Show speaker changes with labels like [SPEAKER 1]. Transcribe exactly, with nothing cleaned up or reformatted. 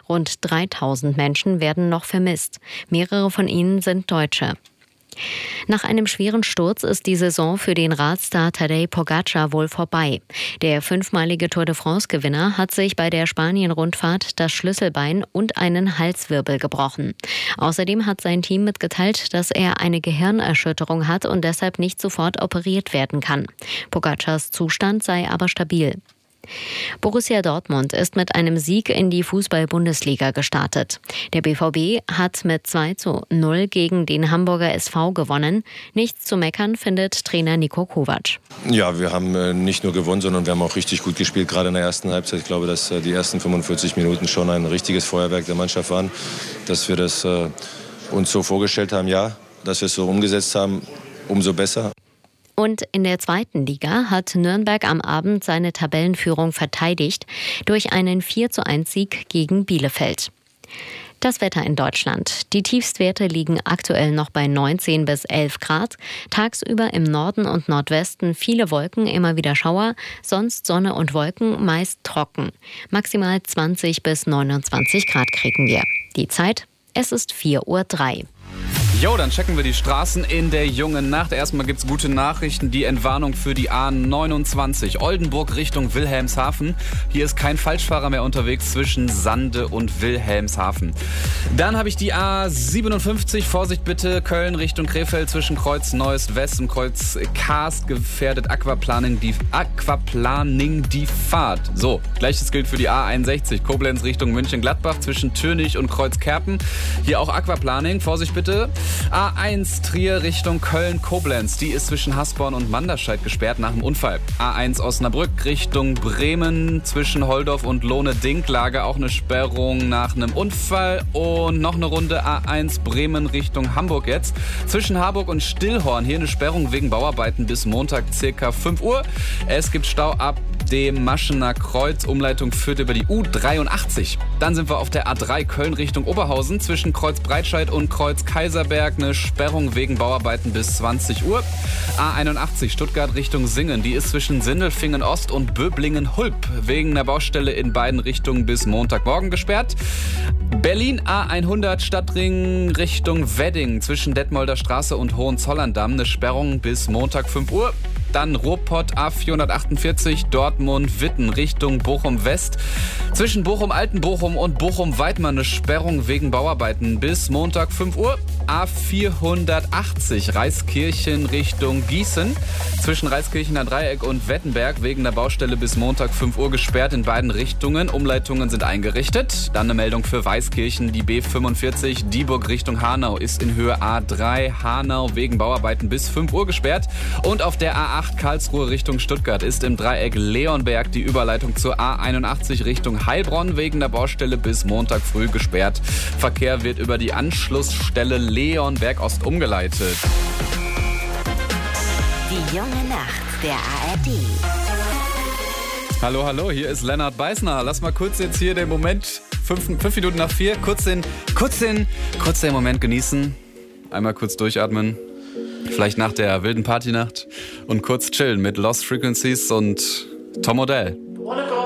[SPEAKER 1] Rund dreitausend Menschen werden noch vermisst. Mehrere von ihnen sind Deutsche. Nach einem schweren Sturz ist die Saison für den Radstar Tadej Pogačar wohl vorbei. Der fünfmalige Tour de France-Gewinner hat sich bei der Spanien-Rundfahrt das Schlüsselbein und einen Halswirbel gebrochen. Außerdem hat sein Team mitgeteilt, dass er eine Gehirnerschütterung hat und deshalb nicht sofort operiert werden kann. Pogačars Zustand sei aber stabil. Borussia Dortmund ist mit einem Sieg in die Fußball-Bundesliga gestartet. Der B V B hat mit zwei zu null gegen den Hamburger S V gewonnen. Nichts zu meckern, findet Trainer Niko Kovac.
[SPEAKER 2] Ja, wir haben nicht nur gewonnen, sondern wir haben auch richtig gut gespielt, gerade in der ersten Halbzeit. Ich glaube, dass die ersten fünfundvierzig Minuten schon ein richtiges Feuerwerk der Mannschaft waren. Dass wir das äh, uns so vorgestellt haben, ja, dass wir es so umgesetzt haben, umso besser.
[SPEAKER 1] Und in der zweiten Liga hat Nürnberg am Abend seine Tabellenführung verteidigt durch einen vier zu eins Sieg gegen Bielefeld. Das Wetter in Deutschland. Die Tiefstwerte liegen aktuell noch bei neunzehn bis elf Grad. Tagsüber im Norden und Nordwesten viele Wolken, immer wieder Schauer. Sonst Sonne und Wolken, meist trocken. Maximal zwanzig bis neunundzwanzig Grad kriegen wir. Die Zeit, es ist vier Uhr drei.
[SPEAKER 3] Jo, dann checken wir die Straßen in der jungen Nacht. Erstmal gibt's gute Nachrichten. Die Entwarnung für die A neunundzwanzig Oldenburg Richtung Wilhelmshaven. Hier ist kein Falschfahrer mehr unterwegs zwischen Sande und Wilhelmshaven. Dann habe ich die A siebenundfünfzig. Vorsicht bitte, Köln Richtung Krefeld zwischen Kreuz Neues West und Kreuz Karst gefährdet Aquaplaning die, Aquaplaning die Fahrt. So, gleiches gilt für die A einundsechzig. Koblenz Richtung München-Gladbach zwischen Türnich und Kreuzkerpen. Hier auch Aquaplaning. Vorsicht bitte. A eins Trier Richtung Köln-Koblenz. Die ist zwischen Hasborn und Manderscheid gesperrt nach dem Unfall. A eins Osnabrück Richtung Bremen zwischen Holdorf und Lohne-Dinklage. Auch eine Sperrung nach einem Unfall. Und noch eine Runde A eins Bremen Richtung Hamburg jetzt. Zwischen Harburg und Stillhorn. Hier eine Sperrung wegen Bauarbeiten bis Montag circa fünf Uhr. Es gibt Stau ab dem Maschener Kreuz. Umleitung führt über die U dreiundachtzig. Dann sind wir auf der A drei Köln Richtung Oberhausen. Zwischen Kreuz Breitscheid und Kreuz Kaiserberg eine Sperrung wegen Bauarbeiten bis zwanzig Uhr. A einundachtzig Stuttgart Richtung Singen. Die ist zwischen Sindelfingen Ost und Böblingen-Hulp wegen einer Baustelle in beiden Richtungen bis Montagmorgen gesperrt. Berlin A hundert Stadtring Richtung Wedding zwischen Detmolder Straße und Hohenzollern-Damm. Eine Sperrung bis Montag fünf Uhr. Dann Ruhrpott A vierhundertachtundvierzig Dortmund-Witten Richtung Bochum-West. Zwischen Bochum-Altenbochum und Bochum-Weidmann eine Sperrung wegen Bauarbeiten bis Montag fünf Uhr. A vierhundertachtzig Reiskirchen Richtung Gießen. Zwischen Reiskirchener Dreieck und Wettenberg wegen der Baustelle bis Montag fünf Uhr gesperrt in beiden Richtungen. Umleitungen sind eingerichtet. Dann eine Meldung für Weißkirchen. Die B fünfundvierzig Dieburg Richtung Hanau ist in Höhe A drei Hanau wegen Bauarbeiten bis fünf Uhr gesperrt. Und auf der A acht Karlsruhe Richtung Stuttgart ist im Dreieck Leonberg die Überleitung zur A einundachtzig Richtung Heilbronn wegen der Baustelle bis Montag früh gesperrt. Verkehr wird über die Anschlussstelle Leonberg Ost umgeleitet.
[SPEAKER 4] Die junge Nacht der A R D.
[SPEAKER 3] Hallo, hallo, hier ist Lennart Beißner. Lass mal kurz jetzt hier den Moment, fünf, fünf Minuten nach vier, kurz den, kurz den, kurz den Moment genießen. Einmal kurz durchatmen. Vielleicht nach der wilden Partynacht und kurz chillen mit Lost Frequencies und Tom Odell.